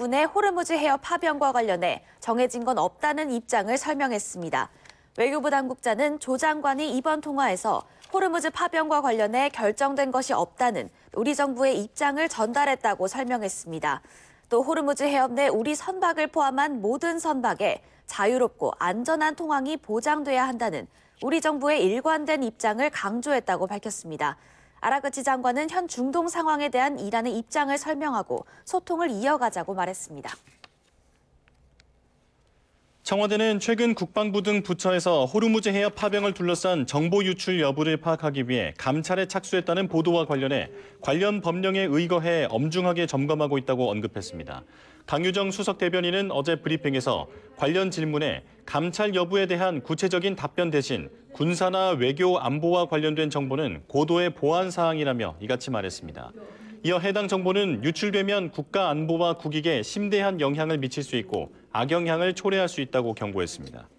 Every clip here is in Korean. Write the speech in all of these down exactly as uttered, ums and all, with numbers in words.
부분의 호르무즈 해협 파병과 관련해 정해진 건 없다는 입장을 설명했습니다. 외교부 당국자는 조 장관이 이번 통화에서 호르무즈 파병과 관련해 결정된 것이 없다는 우리 정부의 입장을 전달했다고 설명했습니다. 또 호르무즈 해협 내 우리 선박을 포함한 모든 선박에 자유롭고 안전한 통항이 보장돼야 한다는 우리 정부의 일관된 입장을 강조했다고 밝혔습니다. 아라그치 장관은 현 중동 상황에 대한 이란의 입장을 설명하고 소통을 이어가자고 말했습니다. 청와대는 최근 국방부 등 부처에서 호르무즈 해협 파병을 둘러싼 정보 유출 여부를 파악하기 위해 감찰에 착수했다는 보도와 관련해 관련 법령에 의거해 엄중하게 점검하고 있다고 언급했습니다. 강유정 수석 대변인은 어제 브리핑에서 관련 질문에 감찰 여부에 대한 구체적인 답변 대신 군사나 외교 안보와 관련된 정보는 고도의 보안 사항이라며 이같이 말했습니다. 이어 해당 정보는 유출되면 국가 안보와 국익에 심대한 영향을 미칠 수 있고 악영향을 초래할 수 있다고 경고했습니다.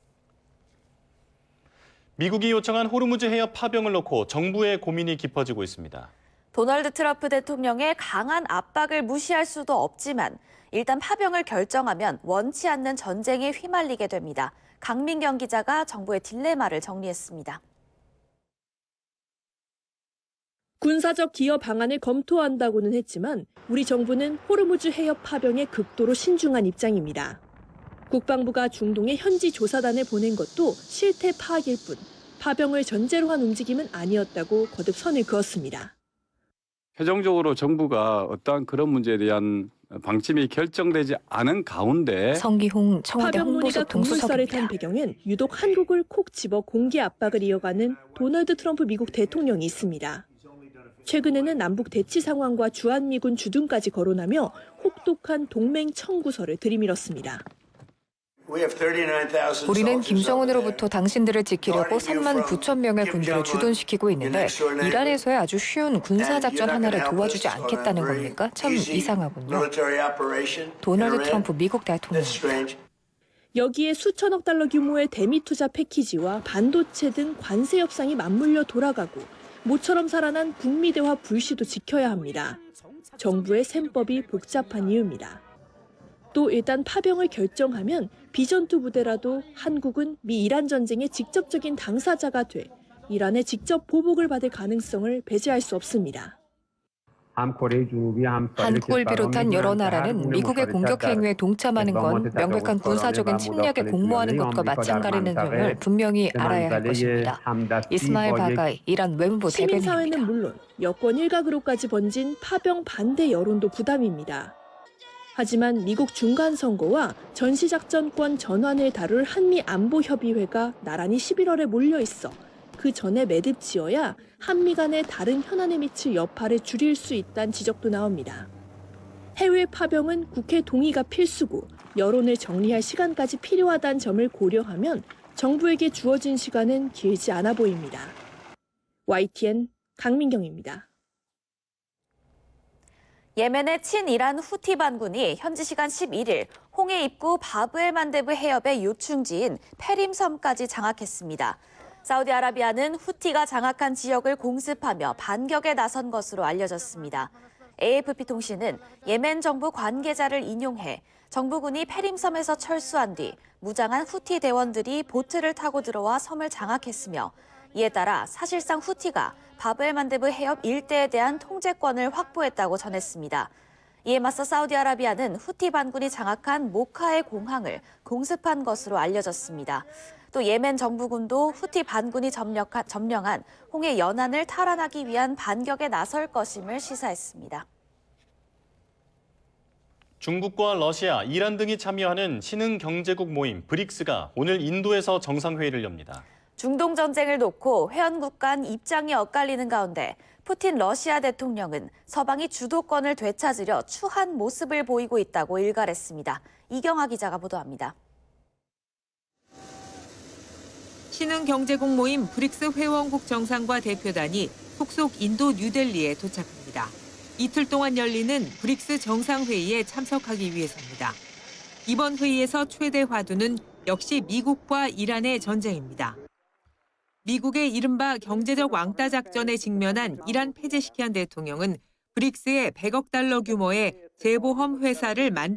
미국이 요청한 호르무즈 해협 파병을 놓고 정부의 고민이 깊어지고 있습니다. 도널드 트럼프 대통령의 강한 압박을 무시할 수도 없지만 일단 파병을 결정하면 원치 않는 전쟁에 휘말리게 됩니다. 강민경 기자가 정부의 딜레마를 정리했습니다. 군사적 기여 방안을 검토한다고는 했지만 우리 정부는 호르무즈 해협 파병에 극도로 신중한 입장입니다. 국방부가 중동에 현지 조사단을 보낸 것도 실태 파악일 뿐 파병을 전제로 한 움직임은 아니었다고 거듭 선을 그었습니다. 최종적으로 정부가 어떠한 그런 문제에 대한 방침이 결정되지 않은 가운데 성기홍 청와대 파병 홍보소 논의가 국물살을 동수석입니다. 탄 배경엔 유독 한국을 콕 집어 공개 압박을 이어가는 도널드 트럼프 미국 대통령이 있습니다. 최근에는 남북 대치 상황과 주한미군 주둔까지 거론하며 혹독한 동맹 청구서를 들이밀었습니다. 우리는 김정은으로부터 당신들을 지키려고 삼만 구천 명의 군대를 주둔시키고 있는데 이란에서의 아주 쉬운 군사작전 하나를 도와주지 않겠다는 겁니까? 참 이상하군요. 도널드 트럼프 미국 대통령입니다. 여기에 수천억 달러 규모의 대미 투자 패키지와 반도체 등 관세 협상이 맞물려 돌아가고 모처럼 살아난 북미대화 불씨도 지켜야 합니다. 정부의 셈법이 복잡한 이유입니다. 또 일단 파병을 결정하면 비전투 부대라도 한국은 미 이란 전쟁의 직접적인 당사자가 돼 이란의 직접 보복을 받을 가능성을 배제할 수 없습니다. 한국을 비롯한 여러 나라는 미국의 공격 행위에 동참하는 건 명백한 군사적인 침략에 공모하는 것과 마찬가지라는 점을 분명히 알아야 할 것입니다. 이스마일 바가이 이란 외무부 대변인입니다. 시민사회는 물론 여권 일각으로까지 번진 파병 반대 여론도 부담입니다. 하지만 미국 중간선거와 전시작전권 전환을 다룰 한미안보협의회가 나란히 십일월에 몰려있어 그 전에 매듭 지어야 한미 간의 다른 현안에 미칠 여파를 줄일 수 있다는 지적도 나옵니다. 해외 파병은 국회 동의가 필수고 여론을 정리할 시간까지 필요하다는 점을 고려하면 정부에게 주어진 시간은 길지 않아 보입니다. 와이티엔 강민경입니다. 예멘의 친이란 후티 반군이 현지 시간 십일일 홍해 입구 바브엘만데브 해협의 요충지인 페림섬까지 장악했습니다. 사우디아라비아는 후티가 장악한 지역을 공습하며 반격에 나선 것으로 알려졌습니다. 에이에프피 통신은 예멘 정부 관계자를 인용해 정부군이 페림섬에서 철수한 뒤 무장한 후티 대원들이 보트를 타고 들어와 섬을 장악했으며 이에 따라 사실상 후티가 바브엘만데브 해협 일대에 대한 통제권을 확보했다고 전했습니다. 이에 맞서 사우디아라비아는 후티 반군이 장악한 모카의 공항을 공습한 것으로 알려졌습니다. 또 예멘 정부군도 후티 반군이 점령한, 점령한 홍해 연안을 탈환하기 위한 반격에 나설 것임을 시사했습니다. 중국과 러시아, 이란 등이 참여하는 신흥 경제국 모임 브릭스가 오늘 인도에서 정상회의를 엽니다. 중동 전쟁을 놓고 회원국 간 입장이 엇갈리는 가운데 푸틴 러시아 대통령은 서방이 주도권을 되찾으려 추한 모습을 보이고 있다고 일갈했습니다. 이경아 기자가 보도합니다. 신흥 경제국 모임 브릭스 회원국 정상과 대표단이 속속 인도 뉴델리에 도착합니다. 이틀 동안 열리는 브릭스 정상회의에 참석하기 위해서입니다. 이번 회의에서 최대 화두는 역시 미국과 이란의 전쟁입니다. 미국의 이른바 경제적 왕따 작전에 직면한 이란 페제시키안 대통령은 브릭스에 백억 달러 규모의 재보험 회사를 만